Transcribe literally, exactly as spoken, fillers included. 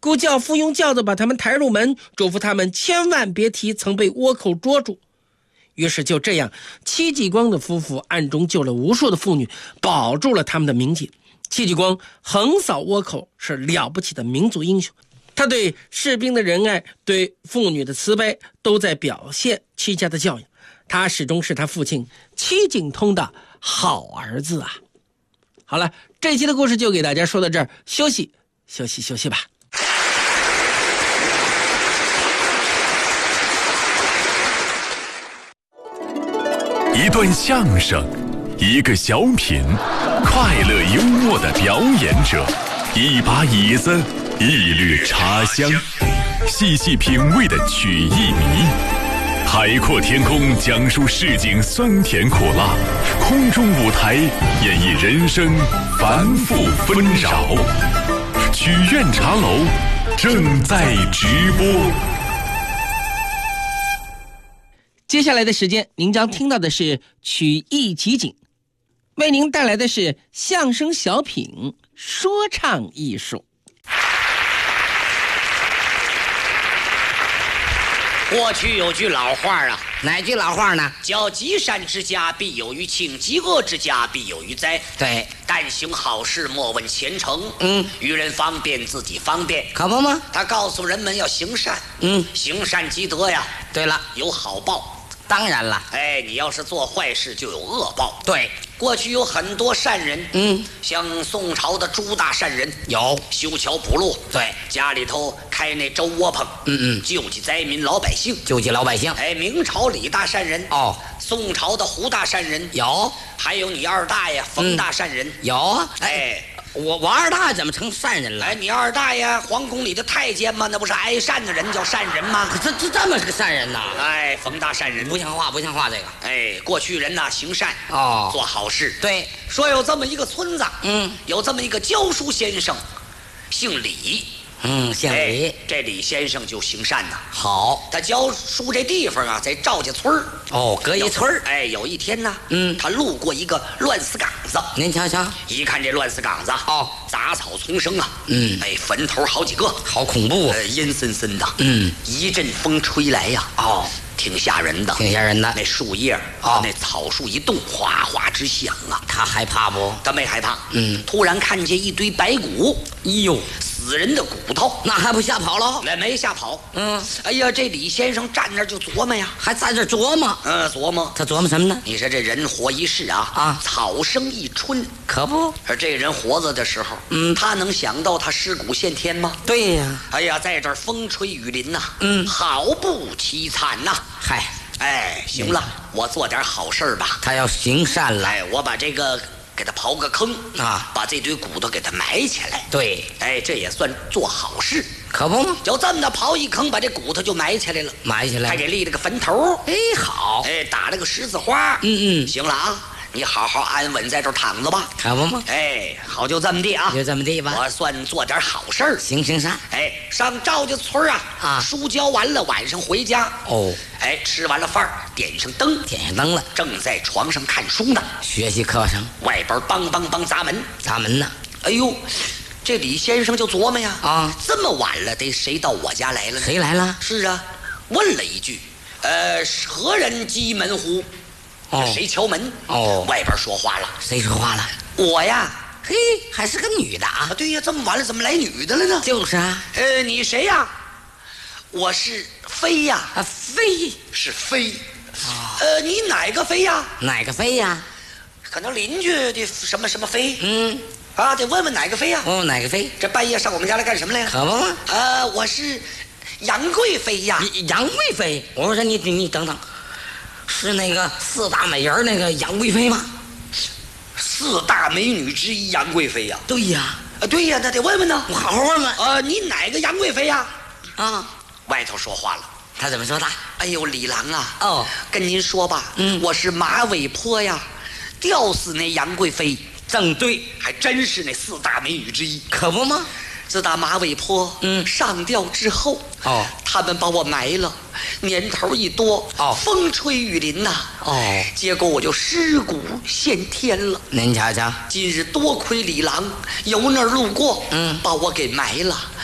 孤教夫用轿子把他们抬入门，嘱咐他们千万别提曾被倭寇捉住。于是就这样，戚继光的夫妇暗中救了无数的妇女，保住了他们的名节。戚继光横扫倭寇，是了不起的民族英雄。他对士兵的仁爱，对妇女的慈悲，都在表现戚家的教养。他始终是他父亲戚景通的好儿子啊。好了，这期的故事就给大家说到这儿，休息休息休息吧。 一段相声，一个小品，快乐幽默的表演者，一把椅子，一缕茶香，细细品味的曲艺迷，海阔天空讲述市井酸甜苦辣，空中舞台演绎人生繁复纷扰。曲苑茶楼正在直播。 接下来的时间，您将听到的是曲艺集锦，为您带来的是相声小品说唱艺术。 过去有句老话啊， 哪句老话呢？ 叫积善之家必有余庆，积恶之家必有余灾。 对， 但行好事莫问前程。 嗯， 与人方便自己方便， 可不吗？ 他告诉人们要行善。 嗯， 行善积德呀。 对了， 有好报。 当然了。 哎，你要是做坏事就有恶报。 对， 过去有很多善人。 嗯， 像宋朝的朱大善人， 有修桥补路。 对， 家里头开那粥窝棚。 嗯嗯， 救济灾民老百姓， 救济老百姓。 哎，明朝李大善人。 哦， 宋朝的胡大善人有， 还有你二大爷冯大善人。 嗯、有啊。 哎， 我我二大怎么成善人了？ 哎，你二大爷皇宫里的太监嘛，那不是爱善的人叫善人吗？ 可这这这么是个善人呐？ 哎，冯大善人不像话，不像话这个。 哎，过去人呐行善哦， 做好事。 对， 说有这么一个村子， 嗯， 有这么一个教书先生，姓李。 嗯，姓李、 哎，这李先生就行善呐。 好， 他教书这地方啊，在赵家村儿。 哦，隔一村儿。 哎，有一天呢， 嗯， 他路过一个乱死岗子。 您瞧瞧， 一看这乱死岗子， 哦， 杂草丛生啊， 嗯， 哎，坟头好几个， 好恐怖啊， 呃，阴森森的， 嗯， 一阵风吹来呀， 哦， 挺吓人的， 挺吓人的。 那树叶， 哦， 那草树一动，哗哗直响啊。 他害怕不？ 他没害怕， 嗯， 突然看见一堆白骨， 哎呦， 死人的骨头， 那还不吓跑了？ 那没吓跑。 嗯， 哎呀，这李先生站那儿就琢磨呀， 还在这琢磨。 嗯，琢磨。 他琢磨什么呢？ 你说这人活一世啊， 啊， 草生一春， 可不。 而这人活着的时候， 嗯， 他能想到他尸骨现天吗？ 对呀。 哎呀，在这儿风吹雨淋呐， 嗯， 好不凄惨呐。 嗨， 哎，行了，我做点好事吧。 他要行善了。 哎，我把这个给他刨个坑啊， 把这堆骨头给他埋起来。 对， 哎，这也算做好事， 可不吗？ 就这么的刨一坑，把这骨头就埋起来了， 埋起来， 还给立了个坟头。 哎，好， 哎，打了个十字花。 嗯嗯， 行了啊，你好好安稳在这儿躺着吧， 可不吗？ 哎，好，就这么地啊， 就这么地吧。 我算做点好事儿， 行行善。 哎，上赵家村啊， 啊， 书教完了，晚上回家。 哦， 哎，吃完了饭，点上灯， 点上灯了， 正在床上看书呢， 学习课程。 外边梆梆梆砸门， 砸门呢。 哎呦，这李先生就琢磨呀， 啊， 这么晚了，得谁到我家来了呢？ 谁来了？ 是啊，问了一句，呃，何人击门乎？ 哦， 谁敲门？ 哦， 外边说话了。 谁说话了？ 我呀。 嘿，还是个女的啊！ 啊，对呀，这么晚了怎么来女的了呢？ 就是啊。 呃，你谁呀？我是飞呀。 啊，飞是飞。啊。呃，你哪个飞呀？ 哪个飞呀？ 可能邻居的什么什么飞。 嗯。 啊，得问问哪个飞呀？ 哦，哪个飞？ 这半夜上我们家来干什么来了？ 可不吗？ 呃，我是杨贵妃呀。 杨贵妃？我说你你你等等，是那个四大美人那个杨贵妃吗？ 四大美女之一杨贵妃呀。 对呀。 啊，对呀，那得问问呢。 我好好问问。 呃，你哪个杨贵妃呀？ 啊， 外头说话了。 他怎么说的？ 哎呦，李郎啊， 哦， 跟您说吧， 嗯， 我是马尾坡呀，吊死那杨贵妃。 正对， 还真是那四大美女之一， 可不吗？ 自打马尾坡嗯上吊之后， 哦， 他们把我埋了，年头一多， 哦， 风吹雨淋呐， 哦， 结果我就尸骨现天了。 您瞧瞧， 今日多亏李郎由那儿路过， 嗯， 把我给埋了。